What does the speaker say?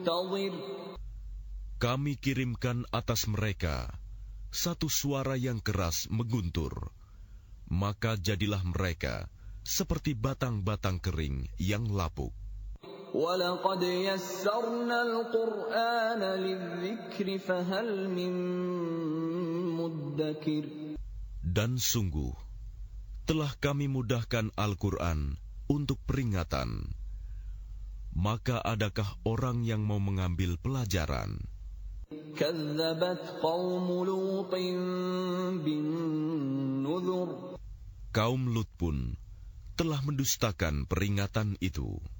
منتظر. Kami kirimkan atas mereka satu suara yang keras mengguntur, maka jadilah mereka seperti batang-batang kering yang lapuk. وَلَقَدْ يَسَّرْنَا الْقُرْآنَ لِلذِّكْرِ فَهَلْ مِن مُّدَّكِرٍ. Dan sungguh, telah kami mudahkan Al-Quran untuk peringatan. Maka adakah orang yang mau mengambil pelajaran? كَذَّبَتْ قَوْمُ لُوطٍ بِالنُّذُرِ. Kaum Lut pun telah mendustakan peringatan itu.